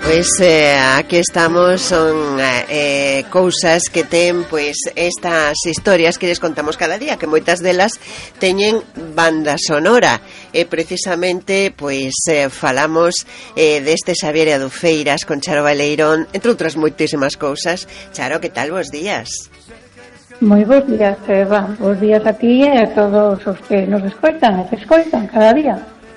Aquí estamos, son cousas que ten estas historias que les contamos cada día, que moitas delas teñen banda sonora, e precisamente falamos deste Xavier Adufeiras con Charo Baleirón, entre outras moitísimas cousas. Charo, que tal, bos días? Moi bons días, Eva. Bos días a ti e a todos os que nos escoitan e que escoitan cada día.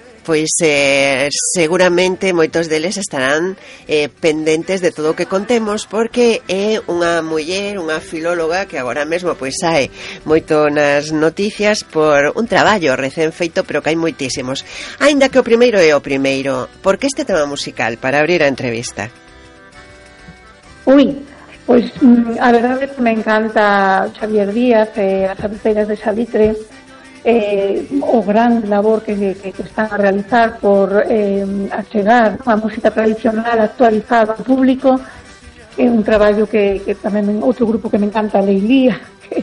Seguramente moitos deles estarán pendentes de todo o que contemos, porque é unha muller, unha filóloga que agora mesmo sae moito nas noticias por un traballo recén feito, pero que hai moitísimos. Aínda que o primeiro é o primeiro, por que este tema musical para abrir a entrevista? A verdade é que me encanta Xavier Díaz e as Adufeiras de Salitre, o gran labor que están a realizar por achegar a música tradicional actualizada ao público. É un traballo que tamén outro grupo que me encanta, Leilía,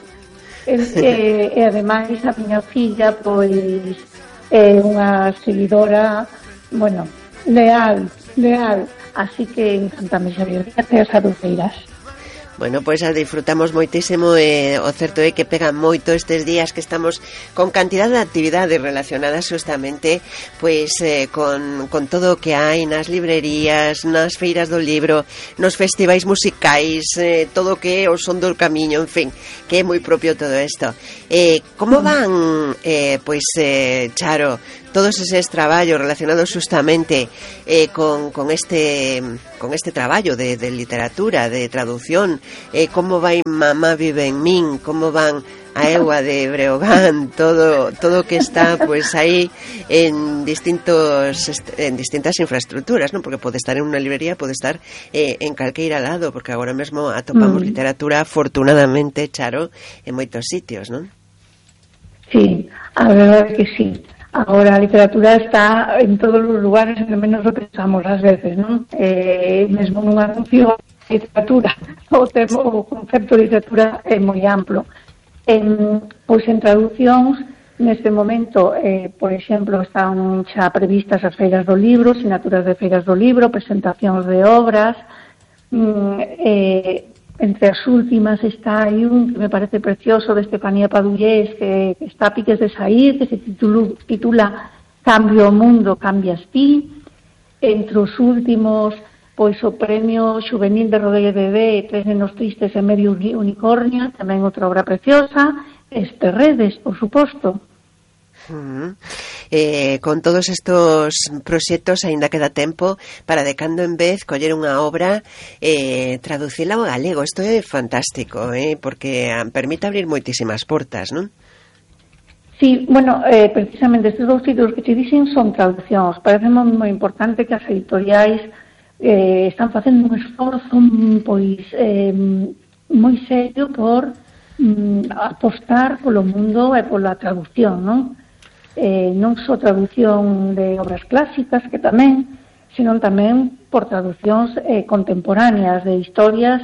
e ademais a miña filla é unha seguidora leal, así que encantame Xavier Díaz e as Adufeiras. A disfrutamos moitísimo, o certo é que pegan moito estes días que estamos con cantidad de actividades relacionadas justamente con todo o que hai nas librerías, nas feiras do libro, nos festivais musicais, todo o que é o son do camiño, en fin, que é moi propio todo isto. Como van, Charo, todos eses traballos relacionados justamente con este traballo de literatura, de traducción, como vai Mamá vive en min, como van a Eua de Breogán, todo que está aí en distintas infraestructuras, non? Porque pode estar en unha librería, pode estar en calqueira lado, porque agora mesmo atopamos literatura, afortunadamente, Charo, en moitos sitios, non? Sí, a verdade é que sí. Agora a literatura está en todos os lugares, en menos lo pensamos ás veces, non? Mesmo nun anuncio de literatura, o concepto de literatura é moi amplo. En traducións, neste momento, por exemplo, están xa previstas as feiras do libro, sinaturas de feiras do libro, presentacións de obras. Entre as últimas está aí un que me parece precioso, de Estefanía Padullés, que está a piques de saír, que se titula Cambio o mundo, cambias ti. Entre os últimos, o premio Xuvenil de Rodríguez Bebé, Tres nenos tristes e medio unicornio, tamén outra obra preciosa. Redes, por suposto. Con todos estos proxectos aínda queda tempo para de cando en vez coller unha obra, traducila ao galego. Isto é fantástico, porque permite abrir moitísimas portas, non? Sí, precisamente estes dous títulos que te dixen son traduccións. Parece moi importante que as editoriais están facendo un esforzo moi serio por apostar polo mundo e pola traducción, non? Non só traducción de obras clásicas, que tamén, senón tamén por traducións contemporáneas de historias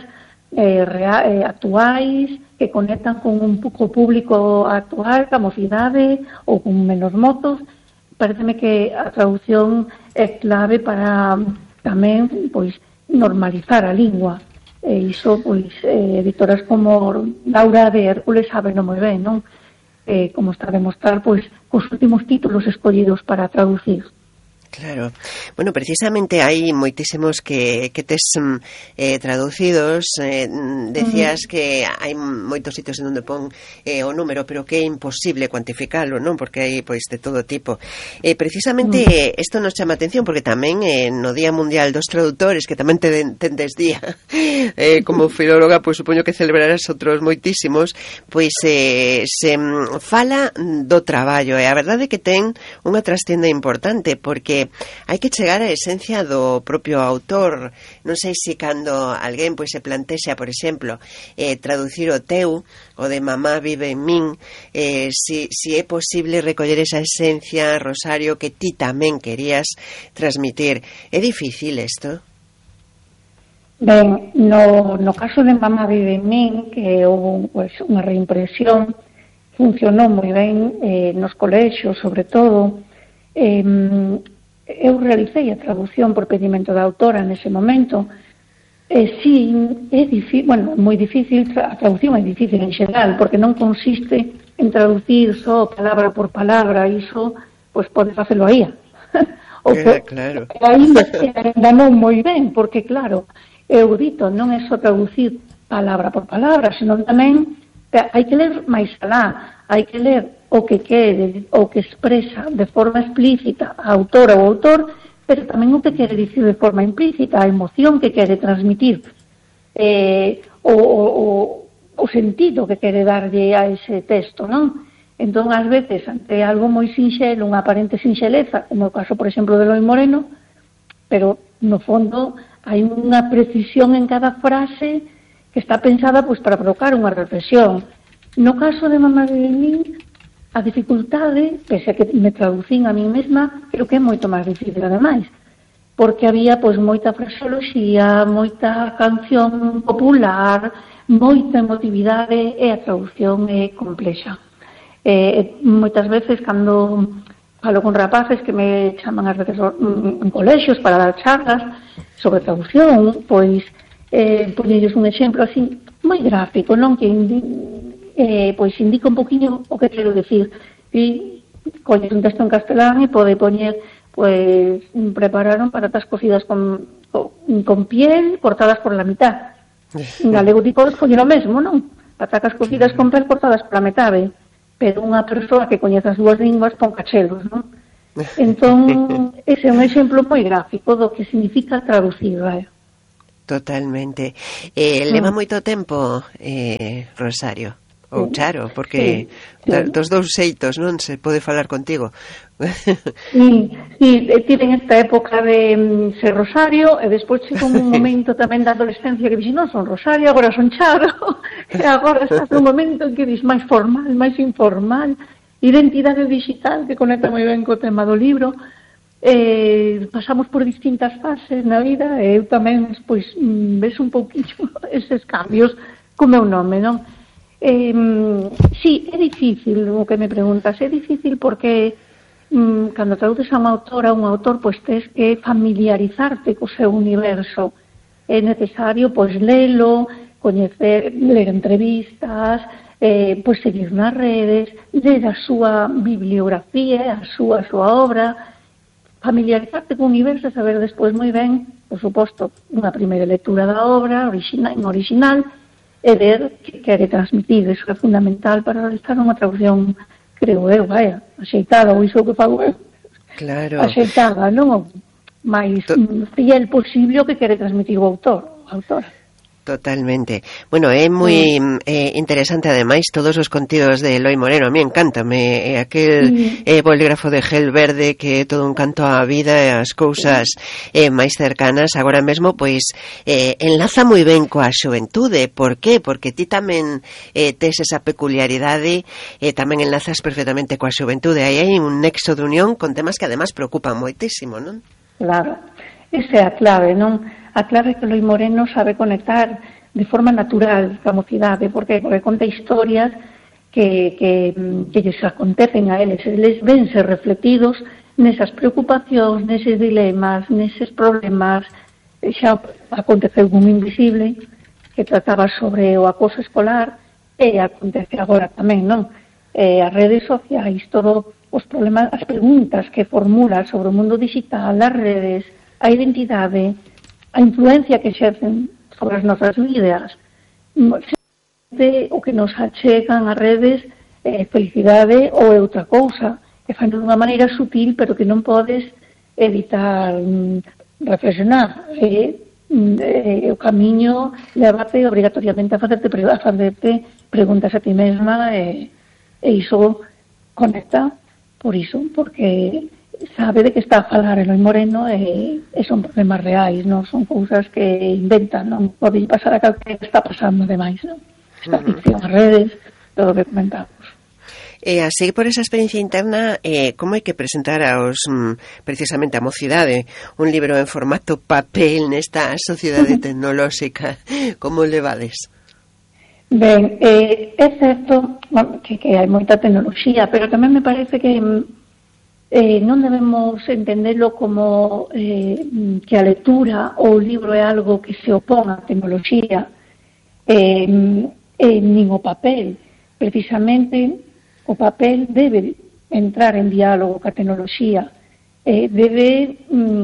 actuais que conectan con un pouco público actual, ca mocidade ou con menos mozos. Pareceme que a traducción é clave para tamén normalizar a lingua. E iso, editoras como Laura de Hércules sabeno moi ben, non? Como está a demostrar cos últimos títulos escollidos para traducir. Claro. Precisamente hai moitísimos que tes traducidos. Decías que hai moitos sitios en onde pon o número, pero que é imposible cuantificalo, non? Porque hai de todo tipo. Precisamente isto nos chama a atención, porque tamén no Día Mundial dos Traductores, que tamén tendes día, como filóloga, supoño que celebrarás outros moitísimos, se fala do traballo, e a verdade é que ten unha trascenda importante, porque hai que chegar á esencia do propio autor. Non sei se cando alguén se plantexa, por exemplo, traducir o teu, o de Mamá vive en min, si é posible recoller esa esencia, Rosario, que ti tamén querías transmitir. É difícil isto? Ben, no caso de Mamá vive en min, que houve unha reimpresión, funcionou moi ben nos colexios, sobre todo. eu realicei a traducción por pedimento da autora nese momento. Sí, é difícil, bueno, moi difícil, a traducción é difícil en xeral, porque non consiste en traducir só palabra por palabra, iso, pois pode facelo aí. Claro. Ainda non moi ben, porque claro, eu dito, non é só traducir palabra por palabra, senón tamén hai que ler máis alá, hai que ler o que quere, o que expresa de forma explícita a autora ou autor, pero tamén o que quere dicir de forma implícita, a emoción que quere transmitir, o sentido que quere darlle a ese texto, non? Entón, ás veces, ante algo moi sinxelo, unha aparente sinxeleza, como o caso, por exemplo, de Eloi Moreno, pero, no fondo, hai unha precisión en cada frase que está pensada pois para provocar unha reflexión. No caso de Mamá de min, a dificultade, pese a que me traducín a mí mesma, creo que é moito máis difícil, ademais, porque había pois moita fraseoloxía, moita canción popular, moita emotividade, e a traducción é complexa. Moitas veces, cando falo con rapaces que me chaman ás veces en colexios para dar charlas sobre traducción, pois poñelles un exemplo así moi gráfico, non? Que pois indica un poquinho o que quero decir. E coñes un texto en castelán e pode poñer, pois, prepararon patatas cocidas con piel cortadas por la mitad. En galego ti podes poñer o mesmo, non? Patatas cocidas con piel cortadas por la metade. Pero unha persoa que coñece as dúas linguas pon cachelos, non? Entón, ese é un exemplo moi gráfico do que significa traducir, Totalmente. Leva moito tempo, Rosario? Ou Charo, porque dos dous xeitos, non se pode falar contigo. Sí, tiven esta época de ser Rosario, e despois chegou un momento tamén da adolescencia que dixen, non son Rosario, agora son Charo, e agora estás un momento en que dix máis formal, máis informal, identidade digital, que conecta moi ben co tema do libro. Pasamos por distintas fases na vida, e eu tamén, pois, ves un pouquinho eses cambios co meu nome, non? Sí, é difícil o que me preguntas, é difícil porque cando traduces a unha autora ou un autor, pois tes que familiarizarte co seu universo. É necesario, pois, lelo, coñecer, ler entrevistas, pois seguir nas redes, ler a súa bibliografía, a súa obra, familiarizarte co universo e saber despois moi ben, por suposto, unha primeira lectura da obra en original, e ver que quere transmitir. Iso é fundamental para realizar unha traducción, creo eu, axeitada, ou iso que fago eu. Claro. Axeitada, non? Mais fiel posible o que quere transmitir o autor, a autora. Totalmente. Bueno, é moi interesante ademais todos os contidos de Eloi Moreno. A mí encántame aquel bolígrafo de gel verde que é todo un canto á vida e as cousas máis cercanas. Agora mesmo, pois, enlaza moi ben coa xuventude. Por qué? Porque ti tamén tes esa peculiaridade e tamén enlazas perfectamente coa xuventude. Aí hai un nexo de unión con temas que además preocupan moitísimo, non? Claro. Esa é a clave, non? A clave é que Eloi Moreno sabe conectar de forma natural coa mocidade, porque conta historias que lles acontecen a eles vense refletidos nesas preocupacións, neses dilemas, neses problemas. Xa aconteceu con Invisible, que trataba sobre o acoso escolar, e acontece agora tamén, non? As redes sociais, todos os problemas, as preguntas que formula sobre o mundo digital, as redes, a identidade, a influencia que exercen sobre as nosas vidas, o que nos achegan as redes, felicidade ou outra cousa, que fan de unha maneira sutil, pero que non podes evitar reflexionar. O camiño levate obrigatoriamente a facerte preguntas a ti mesma, e iso conecta por iso, porque sabe de que está a falar Eloi Moreno, e son problemas reais, non son cousas que inventan, non pode pasar a calquera, está pasando demais, non? Esta ficción, as redes, todo o que comentamos. E así, por esa experiencia interna, como hai que presentar aos precisamente a mocidade un libro en formato papel nesta sociedade tecnolóxica? Como levades? Ben, é certo que hai moita tecnoloxía, pero tamén me parece que non debemos entendelo como que a lectura ou o libro é algo que se opón á tecnoloxía, nin o papel. Precisamente, o papel debe entrar en diálogo ca tecnoloxía, debe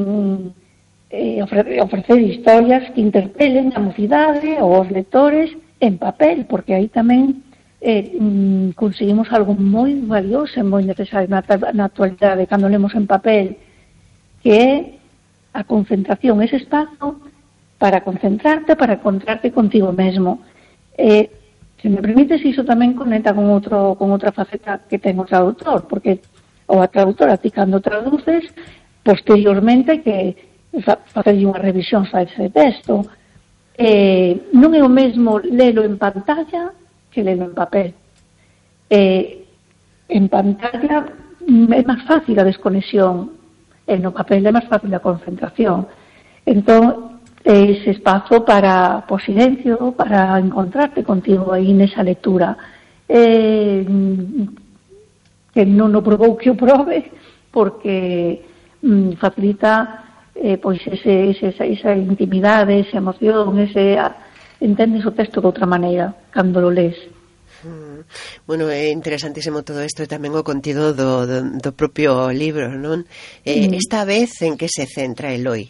ofrecer historias que interpelen a mocidade ou os lectores en papel, porque aí tamén conseguimos algo moi valioso e moi necesario na actualidade cando lemos en papel, que é a concentración, ese espazo para concentrarte, para encontrarte contigo mesmo. Se me permites, iso tamén conecta con outra faceta que ten o traductor, porque o a traductora ti cando traduces, posteriormente que facerlle unha revisión a ese texto, non é o mesmo lelo en pantalla que lelo en papel. En pantalla é máis fácil a desconexión, e no papel é máis fácil a concentración. Entón, ese espazo para o silencio, para encontrarte contigo aí nesa lectura, que non o probou que o probe, porque facilita pois esa intimidade, esa emoción, entendes o texto de outra maneira cando lo lees. Bueno, é interesantísimo todo isto e tamén o contido do propio libro, non? Esta vez en que se centra Eloi?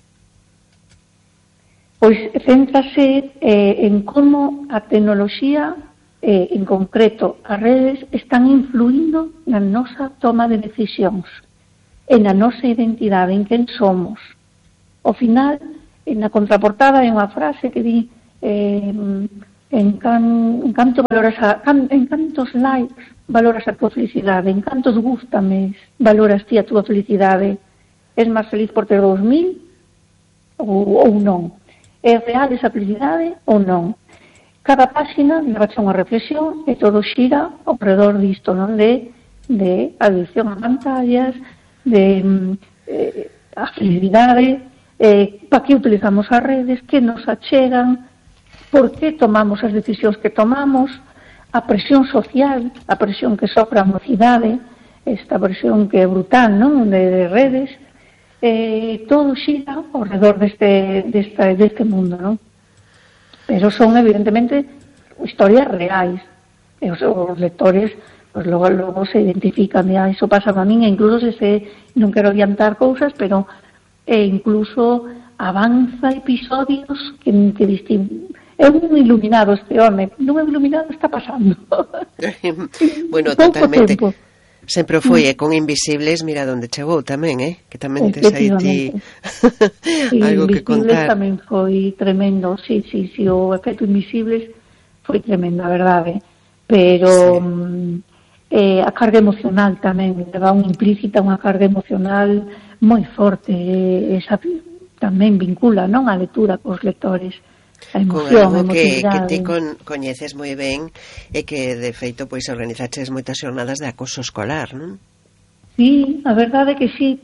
Pois céntrase en como a tecnoloxía, en concreto as redes, están influindo na nosa toma de decisións, en a nosa identidade, en quen somos. Ao final, na contraportada hai unha frase que di en cantos likes valoras a tua felicidade, en cantos gústame valoras ti a tua felicidade, és máis feliz por ter 2000 ou non, é real esa felicidade ou non. Cada páxina leva unha reflexión e todo xira ao redor disto, non? De adicción a pantallas, de a felicidade, para que utilizamos as redes, que nos achegan, por que tomamos as decisións que tomamos, a presión social, a presión que sofre a mocidade, esta presión que é brutal, non? De redes, todo xira ao redor deste mundo, non? Pero son evidentemente historias reais, e os lectores pues logo se identifican, iso pasa a min, e incluso non quero adiantar cousas, pero incluso avanza episodios que é un iluminado este home, non é iluminado, está pasando. Bueno, totalmente. Sempre foi, con Invisibles, mira onde chegou tamén, que tamén tes aí ti algo que contar. Invisibles tamén foi tremendo, sí, o efecto Invisibles foi tremendo, a verdade, pero a carga emocional tamén, leva implícita unha carga emocional moi forte, esa tamén vincula, non, a lectura cos lectores. Con algo que ti coñeces moi ben e que, de feito, pois organizaches moitas xornadas de acoso escolar, non? Sí, a verdade é que sí.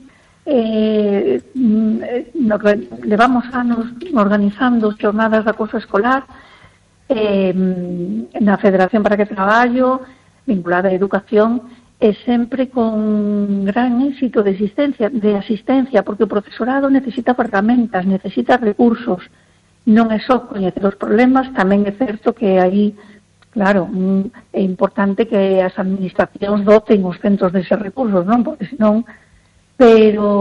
Levamos anos organizando xornadas de acoso escolar na Federación para que traballo, vinculada á educación, e sempre con gran éxito de asistencia, porque o profesorado necesita ferramentas, necesita recursos. Non é só coñecer os problemas, tamén é certo que aí, claro, é importante que as administracións doten os centros deses recursos, non? Porque senón, pero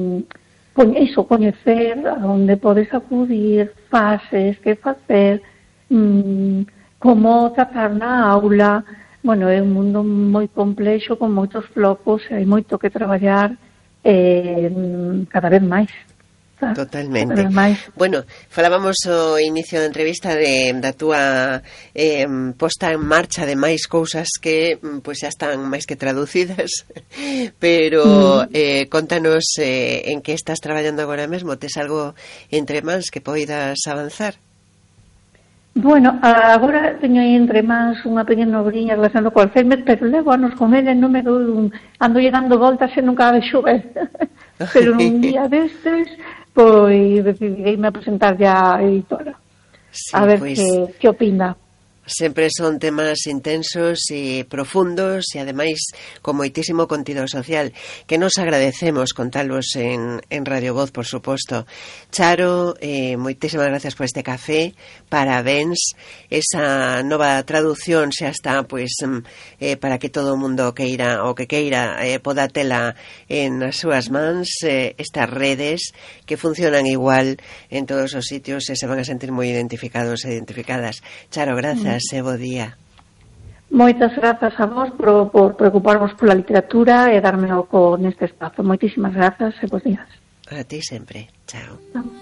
coñecer a onde podes acudir, fases, que facer, como tratar na aula. Bueno, é un mundo moi complexo, con moitos flocos, e hai moito que traballar cada vez máis. Totalmente. Bueno, falábamos ao inicio da entrevista da túa posta en marcha de máis cousas que pois xa están máis que traducidas, pero contanos en que estás traballando agora mesmo. Tes algo entre mans que poidas avanzar? Bueno, agora teño aí entre mans unha pequena obriña relacionada co Alzheimer, pero levo anos con ele, non me dou ando lle dando voltas e nunca de xover. Pero un día destes, pois decidireime a presentar ya a editora. Sí, a ver que opina. Sempre son temas intensos e profundos e ademais con moitísimo contido social que nos agradecemos contalos en Radio Voz, por suposto. Charo, moitísimas gracias por este café, parabéns, esa nova traducción xa está para que todo o mundo queira poda tela en as súas mans, estas redes que funcionan igual en todos os sitios e se van a sentir moi identificados e identificadas. Charo, grazas. Bo día. Moitas grazas a vos por preocuparvos pola literatura e darme oco neste espazo. Moitísimas grazas e bons días. A ti sempre. Chao.